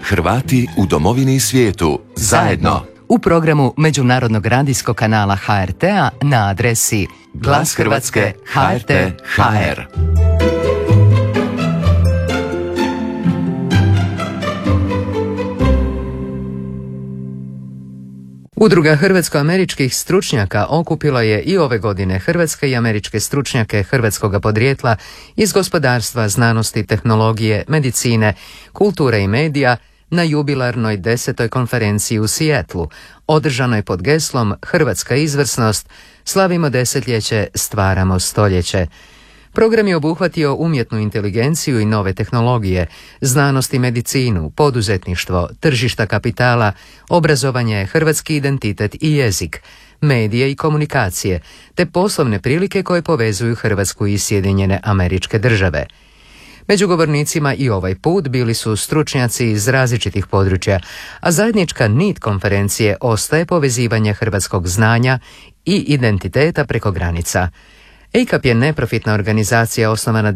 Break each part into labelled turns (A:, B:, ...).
A: Hrvati u domovini i svijetu. Zajedno.
B: U programu Međunarodnog radijskog kanala HRT-a na adresi
A: Glas Hrvatske HRT.hr.
B: Udruga hrvatsko-američkih stručnjaka okupila je i ove godine hrvatske i američke stručnjake hrvatskoga podrijetla iz gospodarstva, znanosti, tehnologije, medicine, kulture i medija na jubilarnoj 10. konferenciji u Seattlu, održanoj pod geslom Hrvatska izvrsnost, slavimo desetljeće, stvaramo stoljeće. Program je obuhvatio umjetnu inteligenciju i nove tehnologije, znanost i medicinu, poduzetništvo, tržišta kapitala, obrazovanje, hrvatski identitet i jezik, medije i komunikacije, te poslovne prilike koje povezuju Hrvatsku i Sjedinjene Američke Države. Među govornicima i ovaj put bili su stručnjaci iz različitih područja, a zajednička nit konferencije ostaje povezivanje hrvatskog znanja i identiteta preko granica. EICAP je neprofitna organizacija osnovana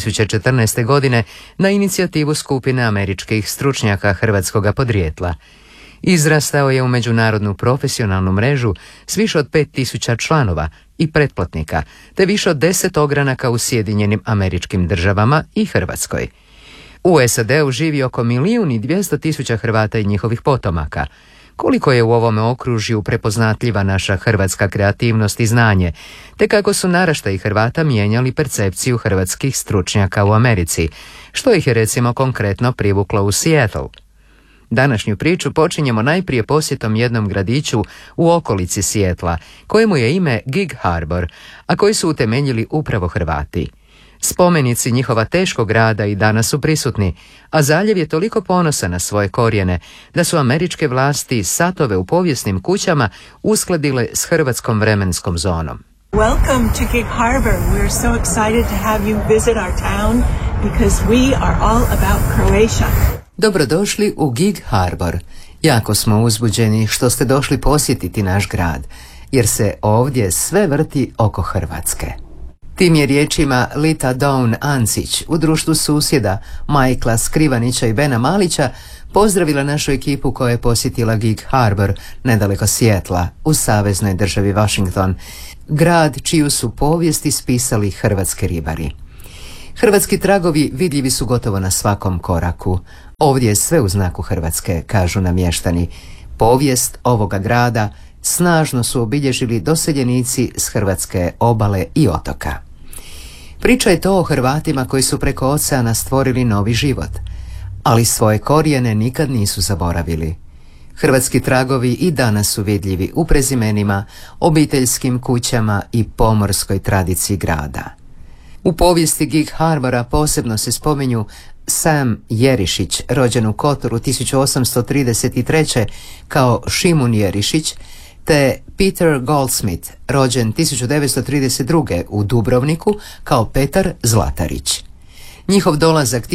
B: 2014. godine na inicijativu skupine američkih stručnjaka hrvatskoga podrijetla. Izrastao je u međunarodnu profesionalnu mrežu s više od 5000 članova i pretplatnika, te više od 10 ogranaka u Sjedinjenim Američkim Državama i Hrvatskoj. U SAD-u živi oko 1.200.000 Hrvata i njihovih potomaka. Koliko je u ovome okružju prepoznatljiva naša hrvatska kreativnost i znanje, te kako su naraštaji Hrvata mijenjali percepciju hrvatskih stručnjaka u Americi, što ih je recimo konkretno privuklo u Seattle. Današnju priču počinjemo najprije posjetom jednom gradiću u okolici Seattla, kojemu je ime Gig Harbor, a koji su utemeljili upravo Hrvati. Spomenici njihova teškog rada i danas su prisutni, a zaljev je toliko ponosan na svoje korijene da su američke vlasti satove u povijesnim kućama uskladile s hrvatskom vremenskom zonom.
C: Welcome to Gig Harbor. We're so excited to have you visit our town because we are all about Croatia.
B: Dobrodošli u Gig Harbor. Jako smo uzbuđeni što ste došli posjetiti naš grad, jer se ovdje sve vrti oko Hrvatske. Tim je riječima Lita Dawn Ancić u društvu susjeda Majkla Skrivanića i Bena Malića pozdravila našu ekipu koja je posjetila Gig Harbor nedaleko Seattla u saveznoj državi Washington, grad čiju su povijest ispisali hrvatski ribari. Hrvatski tragovi vidljivi su gotovo na svakom koraku. Ovdje je sve u znaku Hrvatske, kažu nam mještani. Povijest ovoga grada snažno su obilježili doseljenici s hrvatske obale i otoka. Priča je to o Hrvatima koji su preko oceana stvorili novi život, ali svoje korijene nikad nisu zaboravili. Hrvatski tragovi i danas su vidljivi u prezimenima, obiteljskim kućama i pomorskoj tradiciji grada. U povijesti Gig Harbora posebno se spominju Sam Jerišić, rođen u Kotoru 1833. kao Šimun Jerišić, te Peter Goldsmith, rođen 1932. u Dubrovniku kao Petar Zlatarić. Njihov dolazak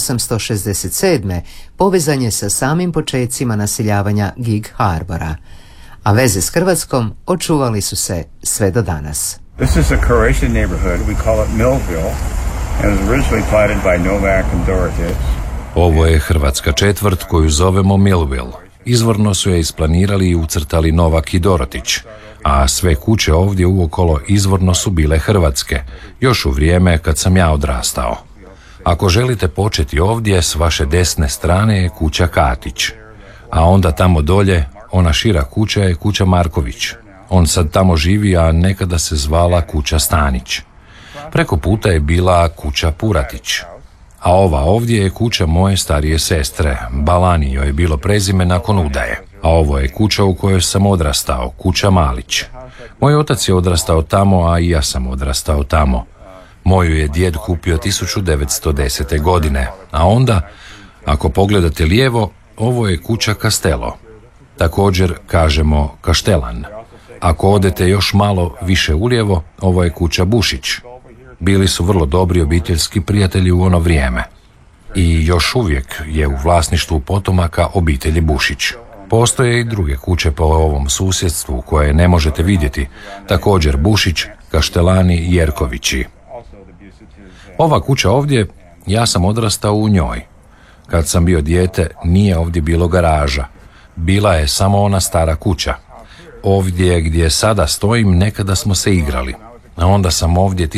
B: 1867. povezan je sa samim počecima naseljavanja Gig Harbora, a veze s Hrvatskom očuvali su se sve do danas.
D: This is a Croatian neighborhood. We call it Millville, and it was originally platted by Novak and Dorotic.
E: Ovo je hrvatska četvrt koju zovemo Millville. Izvorno su je isplanirali i ucrtali Novak i Dorotić, a sve kuće ovdje uokolo izvorno su bile hrvatske, još u vrijeme kad sam ja odrastao. Ako želite početi ovdje, s vaše desne strane je kuća Katić, a onda tamo dolje, ona šira kuća je kuća Marković. On sad tamo živi, a nekada se zvala kuća Stanić. Preko puta je bila kuća Puratić. A ova ovdje je kuća moje starije sestre, Balani joj je bilo prezime nakon udaje. A ovo je kuća u kojoj sam odrastao, kuća Malić. Moj otac je odrastao tamo, a i ja sam odrastao tamo. Moju je djed kupio 1910. godine, a onda, ako pogledate lijevo, ovo je kuća Castello. Također kažemo Kaštelan. Ako odete još malo više ulijevo, ovo je kuća Bušić. Bili su vrlo dobri obiteljski prijatelji u ono vrijeme. I još uvijek je u vlasništvu potomaka obitelji Bušić. Postoje i druge kuće po ovom susjedstvu koje ne možete vidjeti, također Bušić, Kaštelani i Jerkovići. Ova kuća ovdje, ja sam odrastao u njoj. Kad sam bio dijete, nije ovdje bilo garaža. Bila je samo ona stara kuća. Ovdje gdje sada stojim nekada smo se igrali. A onda sam ovdje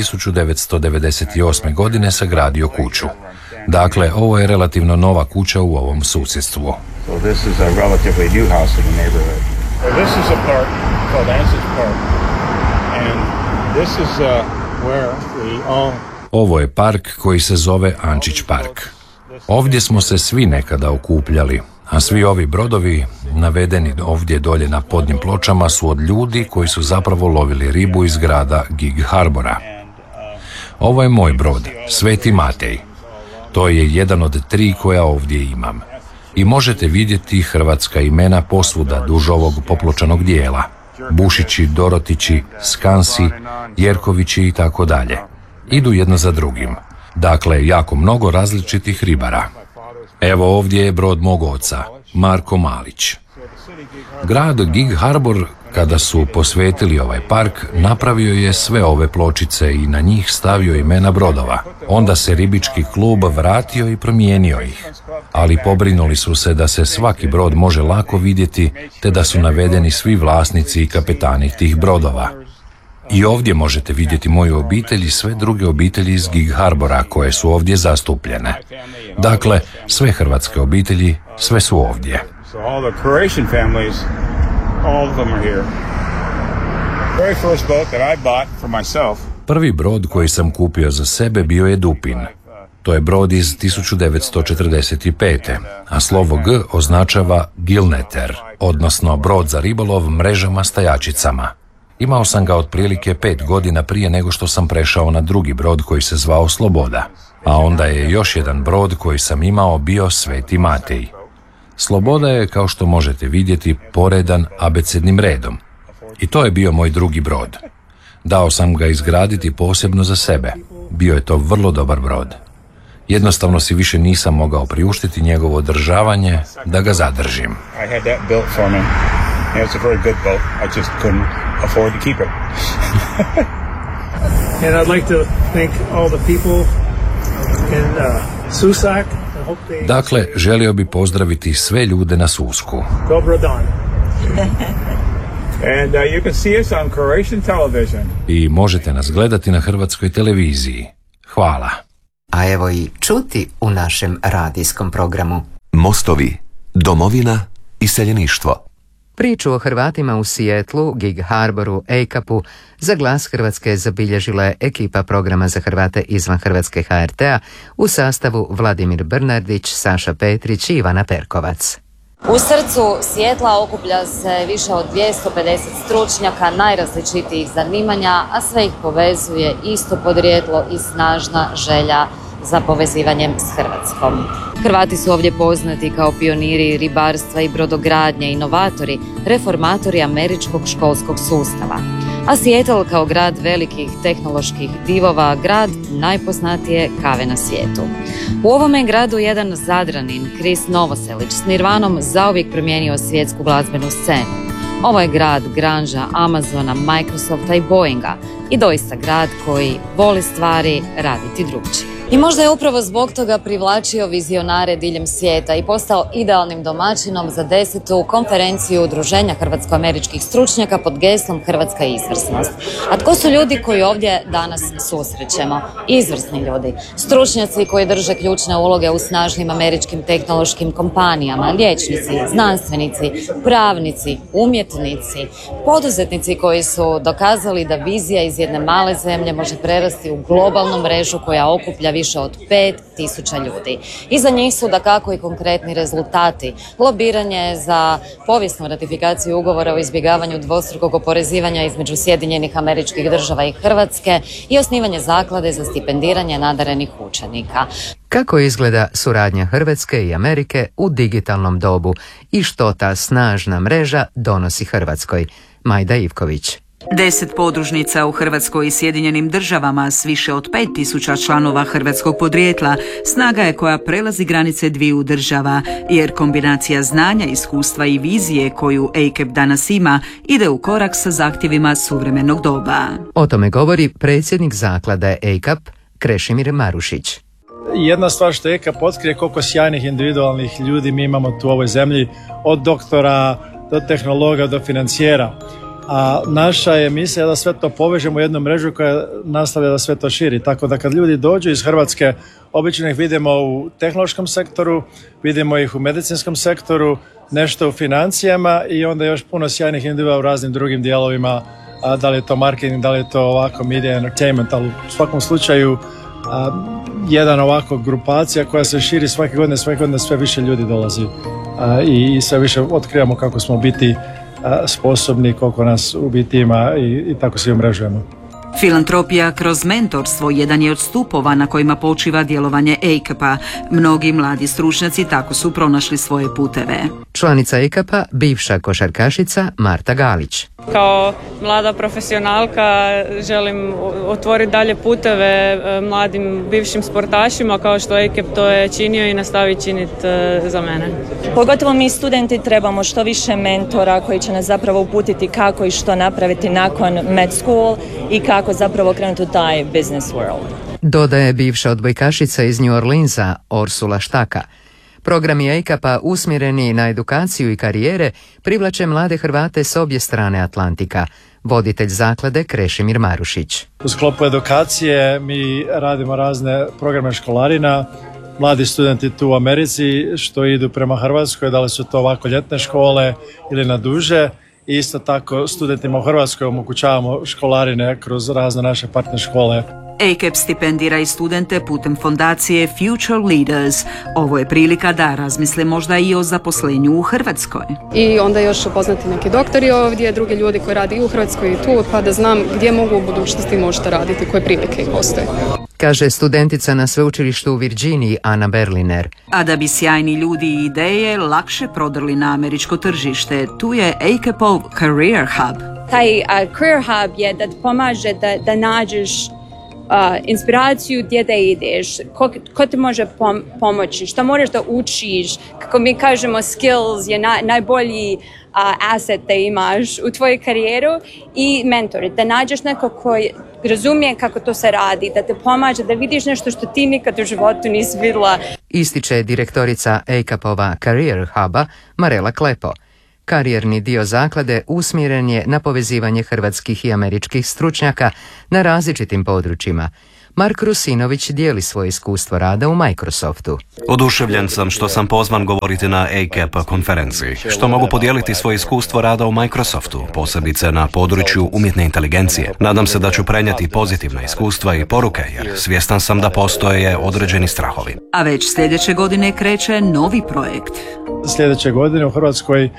E: 1998. godine sagradio kuću. Dakle, ovo je relativno nova kuća u ovom susjedstvu.
D: So this is a relatively new house in the neighborhood. This is a park called Ansich Park. And this is where we all...
E: Ovo je park koji se zove Ančić park. Ovdje smo se svi nekada okupljali, a svi ovi brodovi navedeni ovdje dolje na podnim pločama su od ljudi koji su zapravo lovili ribu iz grada Gig Harbora. Ovo je moj brod, Sveti Matej. To je jedan od 3 koja ovdje imam. I možete vidjeti hrvatska imena posvuda duž ovog popločanog dijela. Bušići, Dorotići, Skansi, Jerkovići i tako dalje. Idu jedno za drugim. Dakle, jako mnogo različitih ribara. Evo ovdje je brod mog oca, Marko Malić. Grad Gig Harbor, kada su posvetili ovaj park, napravio je sve ove pločice i na njih stavio imena brodova. Onda se ribički klub vratio i promijenio ih. Ali pobrinuli su se da se svaki brod može lako vidjeti, te da su navedeni svi vlasnici i kapetani tih brodova. I ovdje možete vidjeti moju obitelj i sve druge obitelji iz Gig Harbora koje su ovdje zastupljene. Dakle, sve hrvatske obitelji, sve su ovdje.
D: So all the Croatian families, all of them are here. Very first boat that I bought for myself.
E: Prvi brod koji sam kupio za sebe bio je Dupin. To je brod iz 1945. A slovo G označava Gilneter, odnosno brod za ribolov mrežama stajačicama. Imao sam ga otprilike 5 godina prije nego što sam prešao na drugi brod koji se zvao Sloboda. A onda je još jedan brod koji sam imao bio Sveti Matej. Sloboda je, kao što možete vidjeti, poredan abecednim redom. I to je bio moj drugi brod. Dao sam ga izgraditi posebno za sebe. Bio je to vrlo dobar brod. Jednostavno si više nisam mogao priuštiti njegovo održavanje da ga zadržim.
D: I had that built for me. And it's a very good boat. I just couldn't afford to keep it.
F: And I'd like to thank all the people in Susak.
E: Dakle, želio bi pozdraviti sve ljude na Susku.
F: Dobro dan.
D: And you can see us on Croatian television.
E: I možete nas gledati na hrvatskoj televiziji. Hvala.
B: A evo i čuti u našem radijskom programu.
A: Mostovi, domovina, iseljeništvo.
B: Priču o Hrvatima u Sijetlu, Gig Harboru, EICAP-u za Glas Hrvatske zabilježila je ekipa programa za Hrvate izvan Hrvatske HRT-a u sastavu Vladimir Brnardić, Saša Petrić i Ivana Perkovac.
G: U srcu Sijetla okuplja se više od 250 stručnjaka najrazličitijih zanimanja, a sve ih povezuje isto podrijetlo i snažna želja za povezivanjem s Hrvatskom. Hrvati su ovdje poznati kao pioniri ribarstva i brodogradnje, inovatori, reformatori američkog školskog sustava. A Seattle kao grad velikih tehnoloških divova, grad najpoznatije kave na svijetu. U ovome gradu jedan Zadranin, Chris Novoselić, s Nirvanom zauvijek promijenio svjetsku glazbenu scenu. Ovo je grad granža Amazona, Microsofta i Boeinga i doista grad koji voli stvari raditi drugčije. I možda je upravo zbog toga privlačio vizionare diljem svijeta i postao idealnim domaćinom za 10. konferenciju Udruženja hrvatsko-američkih stručnjaka pod geslom Hrvatska izvrsnost. A tko su ljudi koji ovdje danas susrećemo? Izvrsni ljudi. Stručnjaci koji drže ključne uloge u snažnim američkim tehnološkim kompanijama, liječnici, znanstvenici, pravnici, umjetnici, poduzetnici koji su dokazali da vizija iz jedne male zemlje može prerasti u globalnu mrežu koja okuplja više od 5000 ljudi. Iza njih su dakako i konkretni rezultati. Lobiranje za povijesnu ratifikaciju ugovora o izbjegavanju dvostrukog oporezivanja između Sjedinjenih Američkih Država i Hrvatske i osnivanje zaklade za stipendiranje nadarenih učenika.
B: Kako izgleda suradnja Hrvatske i Amerike u digitalnom dobu i što ta snažna mreža donosi Hrvatskoj? Majda Ivković.
H: 10 podružnica u Hrvatskoj i Sjedinjenim Državama s više od 5000 članova hrvatskog podrijetla snaga je koja prelazi granice dviju država, jer kombinacija znanja, iskustva i vizije koju EICAP danas ima ide u korak sa zahtjevima suvremenog doba.
B: O tome govori predsjednik zaklade EICAP Krešimir Marušić.
F: Jedna stvar što EKAP otkrije koliko sjajnih individualnih ljudi mi imamo tu u ovoj zemlji, od doktora do tehnologa do financijera. A naša je misija da sve to povežemo u jednu mrežu koja nastavlja da sve to širi. Tako da kad ljudi dođu iz Hrvatske, obično ih vidimo u tehnološkom sektoru, vidimo ih u medicinskom sektoru, nešto u financijama i onda još puno sjajnih individua u raznim drugim dijelovima, da li je to marketing, da li je to ovako media entertainment, ali u svakom slučaju jedan ovako grupacija koja se širi svake godine sve više ljudi dolazi i sve više otkrivamo kako smo biti sposobni, koliko nas u biti ima i tako se umrežujemo.
H: Filantropija kroz mentorstvo jedan je od stupova na kojima počiva djelovanje EKAP-a. Mnogi mladi stručnjaci tako su pronašli svoje puteve.
B: Članica EKAP-a, bivša košarkašica Marta Galić.
I: Kao mlada profesionalka želim otvoriti dalje puteve mladim bivšim sportašima kao što EKAP to je činio i nastavi činiti za mene.
J: Pogotovo mi studenti trebamo što više mentora koji će nas zapravo uputiti kako i što napraviti nakon med school i kako zapravo krenuti u taj business world.
B: Dodaje bivša odbojkašica iz New Orleansa Orsula Štaka. Programi EKAP-a usmjereni na edukaciju i karijere privlače mlade Hrvate s obje strane Atlantika. Voditelj zaklade Krešimir Marušić.
F: U sklopu edukacije mi radimo razne programe školarina. Mladi studenti tu u Americi što idu prema Hrvatskoj, da li su to ovako ljetne škole ili na duže. I isto tako studentima u Hrvatskoj omogućavamo školarine kroz razne naše partner škole.
H: EKAP stipendira i studente putem fondacije Future Leaders. Ovo je prilika da razmisle možda i o zaposlenju u Hrvatskoj.
K: I onda još upoznati neki doktori ovdje, drugi ljudi koji radi i u Hrvatskoj i tu, pa da znam gdje mogu u budućnosti možda raditi, koje prilike postoje.
B: Kaže studentica na sveučilištu u Virginiji Ana Berliner.
H: A da bi sjajni ljudi i ideje lakše prodrli na američko tržište, tu je EKAP-ov Career Hub.
L: Taj Career Hub je da pomaže da nađeš inspiraciju gdje da ideš, ko ti može pomoći, šta moraš da učiš, kako mi kažemo skills je najbolji asset da imaš u tvojoj karijeru i mentor, da nađeš neko koji razumije kako to se radi, da te pomaže, da vidiš nešto što ti nikad u životu nisi vidjela.
B: Ističe direktorica EKAP-ova Career Huba Marela Klepo. Karijerni dio zaklade usmjeren je na povezivanje hrvatskih i američkih stručnjaka na različitim područjima. Mark Rusinović dijeli svoje iskustvo rada u Microsoftu.
M: Oduševljen sam što sam pozvan govoriti na EKAP konferenciji, što mogu podijeliti svoje iskustvo rada u Microsoftu, posebice na području umjetne inteligencije. Nadam se da ću prenijeti pozitivna iskustva i poruke, jer svjestan sam da postoje određeni strahovi.
H: A već sljedeće godine kreće novi projekt.
F: Sljedeće godine u Hrvatskoj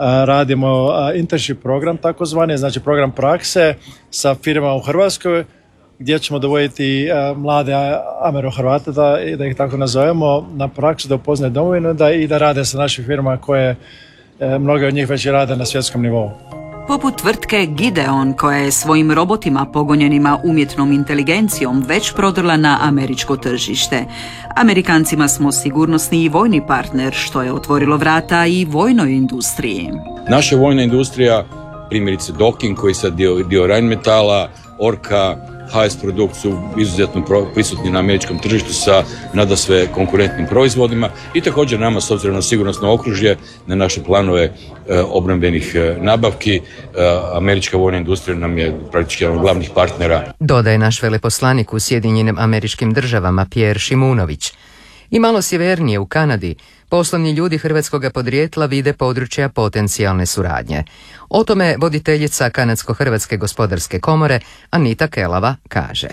F: radimo internship program takozvani, znači program prakse sa firmama u Hrvatskoj gdje ćemo dovoditi mlade Amero-Hrvate, da ih tako nazovemo, na praksu da upoznaju domovinu i da rade sa našim firmama koje mnoge od njih već rade na svjetskom nivou.
H: Poput tvrtke Gideon, koja je svojim robotima pogonjenima umjetnom inteligencijom već prodrla na američko tržište. Amerikancima smo sigurnosni i vojni partner, što je otvorilo vrata i vojnoj industriji.
N: Naša vojna industrija, primjerice Docking, koji je sad dio Rheinmetalla, Orca, HS Produkt su izuzetno prisutni na američkom tržištu sa nadasve konkurentnim proizvodima i također nama, s obzirom na sigurnosno okružje, na naše planove obrambenih nabavki, američka vojna industrija nam je praktički jedan od glavnih partnera.
B: Dodaje naš veleposlanik u Sjedinjenim Američkim Državama Pierre Šimunović. I malo sjevernije u Kanadi poslovni ljudi hrvatskoga podrijetla vide područja potencijalne suradnje. O tome voditeljica Kanadsko-hrvatske gospodarske komore Anita Kelava kaže.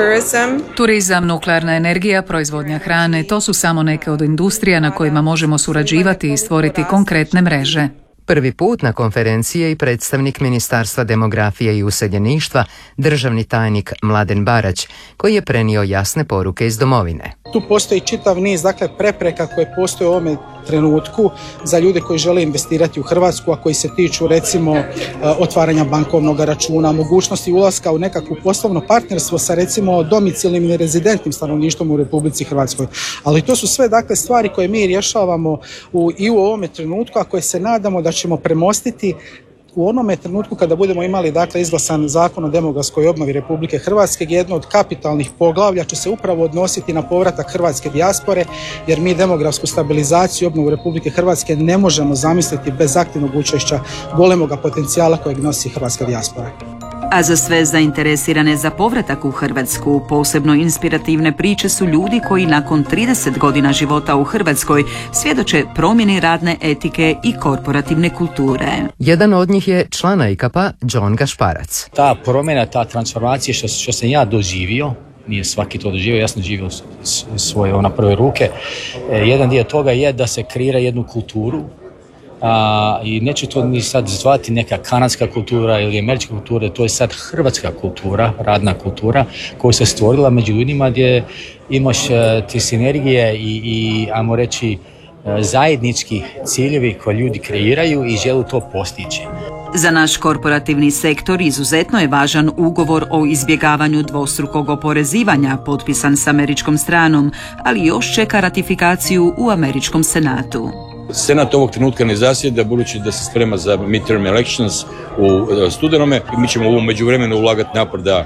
O: Turizam, nuklearna energija, proizvodnja hrane, to su samo neke od industrija na kojima možemo surađivati i stvoriti konkretne mreže.
B: Prvi put na konferenciji je i predstavnik Ministarstva demografije i useljeništva, državni tajnik Mladen Barać, koji je prenio jasne poruke iz domovine.
P: Tu postoji čitav niz prepreka koje postoje u ovome trenutku za ljude koji žele investirati u Hrvatsku, a koji se tiču recimo otvaranja bankovnog računa, mogućnosti ulaska u nekakvo poslovno partnerstvo sa recimo domicilnim i rezidentnim stanovništvom u Republici Hrvatskoj. Ali to su sve stvari koje mi rješavamo i u ovome trenutku, a koje se nadamo da ćemo premostiti u onome trenutku kada budemo imali dakle izglasan zakon o demografskoj obnovi Republike Hrvatske, jedno od kapitalnih poglavlja će se upravo odnositi na povratak hrvatske dijaspore, jer mi demografsku stabilizaciju i obnovu Republike Hrvatske ne možemo zamisliti bez aktivnog učešća golemoga potencijala kojeg nosi hrvatska dijaspora.
H: A za sve zainteresirane za povratak u Hrvatsku, posebno inspirativne priče su ljudi koji nakon 30 godina života u Hrvatskoj svjedoče promjeni radne etike i korporativne kulture.
B: Jedan od njih je član EICAP-a John Gašparac.
Q: Ta promjena, ta transformacija što sam ja doživio, nije svaki to doživio, ja sam doživio svoje na prve ruke. Jedan dio toga je da se kreira jednu kulturu, i neću to ni sad zvati neka kanadska kultura ili američka kultura, to je sad hrvatska kultura, radna kultura koja se stvorila među ljudima gdje imaš te sinergije i ajmo reći zajednički ciljevi koje ljudi kreiraju i žele to postići.
H: Za naš korporativni sektor izuzetno je važan ugovor o izbjegavanju dvostrukog oporezivanja potpisan s američkom stranom, ali još čeka ratifikaciju u američkom senatu.
N: Senat ovog trenutka ne zasjeda, budući da se sprema za midterm elections u studenome. Mi ćemo u međuvremenu ulagati napor da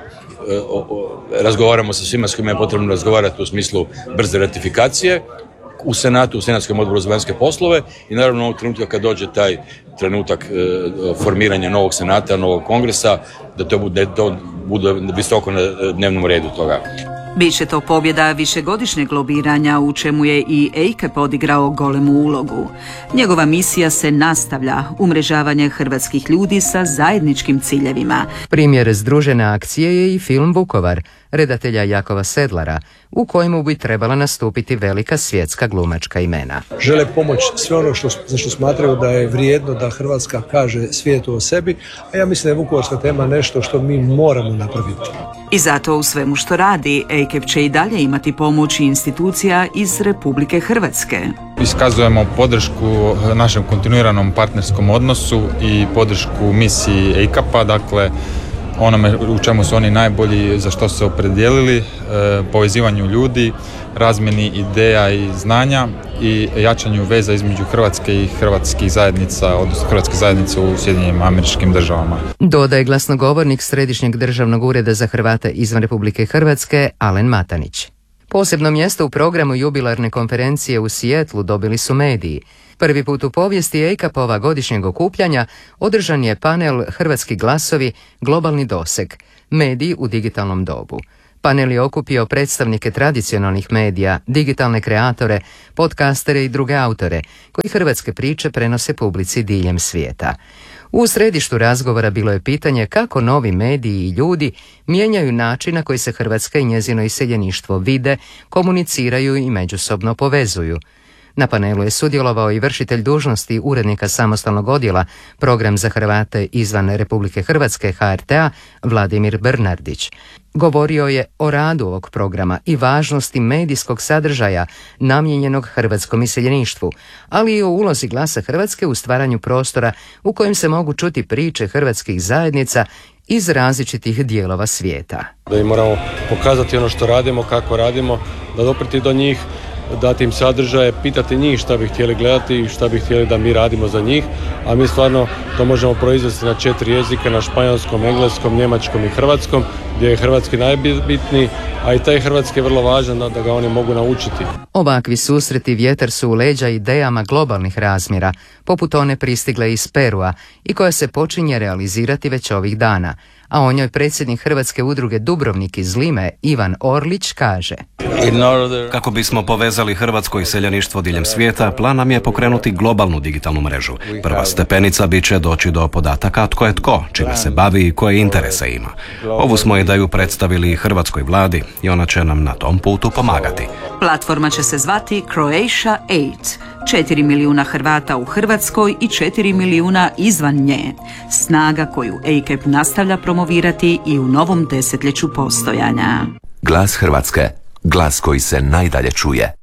N: razgovaramo sa svima s kojima je potrebno razgovarati u smislu brze ratifikacije u Senatu, u Senatskom odboru za vanjske poslove i naravno ovog trenutka kad dođe taj trenutak formiranja novog Senata, novog kongresa, da to bude visoko na dnevnom redu toga.
H: Biće to pobjeda višegodišnjeg lobiranja u čemu je i EICAP odigrao golemu ulogu. Njegova misija se nastavlja, umrežavanje hrvatskih ljudi sa zajedničkim ciljevima.
B: Primjer združene akcije je i film Vukovar, redatelja Jakova Sedlara, u kojemu bi trebala nastupiti velika svjetska glumačka imena.
R: Žele pomoći sve ono za što smatraju da je vrijedno da Hrvatska kaže svijetu o sebi, a ja mislim da je vukovarska tema nešto što mi moramo napraviti.
H: I zato u svemu što radi, EICAP će i dalje imati pomoć institucija iz Republike Hrvatske.
S: Iskazujemo podršku našem kontinuiranom partnerskom odnosu i podršku misiji EICAP-a, dakle onome u čemu su oni najbolji, za što su se opredijelili, povezivanju ljudi, razmjeni ideja i znanja i jačanju veza između Hrvatske i hrvatskih zajednica, odnosno hrvatske zajednice u Sjedinjenim Američkim Državama.
B: Dodaje glasnogovornik Središnjeg državnog ureda za Hrvate izvan Republike Hrvatske Alen Matanić. Posebno mjesto u programu jubilarne konferencije u Sijetlu dobili su mediji. Prvi put u povijesti EICAP-ova godišnjeg okupljanja održan je panel Hrvatski glasovi, globalni doseg, mediji u digitalnom dobu. Panel je okupio predstavnike tradicionalnih medija, digitalne kreatore, podcastere i druge autore, koji hrvatske priče prenose publici diljem svijeta. U središtu razgovora bilo je pitanje kako novi mediji i ljudi mijenjaju način na koji se Hrvatska i njezino iseljeništvo vide, komuniciraju i međusobno povezuju. Na panelu je sudjelovao i vršitelj dužnosti urednika samostalnog odjela Program za Hrvate izvan Republike Hrvatske HRT-a Vladimir Bernardić. Govorio je o radu ovog programa i važnosti medijskog sadržaja namijenjenog hrvatskom iseljeništvu, ali i o ulozi Glasa Hrvatske u stvaranju prostora u kojem se mogu čuti priče hrvatskih zajednica iz različitih dijelova svijeta.
T: Da im moramo pokazati ono što radimo, kako radimo, da dopreti do njih, dati im sadržaje, pitati njih šta bi htjeli gledati i šta bi htjeli da mi radimo za njih, a mi stvarno to možemo proizvesti na 4 jezika, na španjolskom, engleskom, njemačkom i hrvatskom, gdje je hrvatski najbitniji, a i taj hrvatski je vrlo važan da ga oni mogu naučiti.
B: Ovakvi susreti vjetar su u leđa idejama globalnih razmjera, poput one pristigle iz Perua i koja se počinje realizirati već ovih dana, a o njoj predsjednik Hrvatske udruge Dubrovnik iz Lime Ivan Orlić kaže:
M: Kako bismo povezali hrvatsko iseljeništvo diljem svijeta, plan nam je pokrenuti globalnu digitalnu mrežu. Prva stepenica bit će doći do podataka tko je tko, čime se bavi i koje interese ima. Ovu smo ideju predstavili hrvatskoj vladi i ona će nam na tom putu pomagati.
H: Platforma će se zvati Croatia 8. 4 milijuna Hrvata u Hrvatskoj i 4 milijuna izvan nje. Snaga koju EICAP nastavlja promovirati i u novom desetljeću postojanja.
A: Glas Hrvatske, glas koji se najdalje čuje.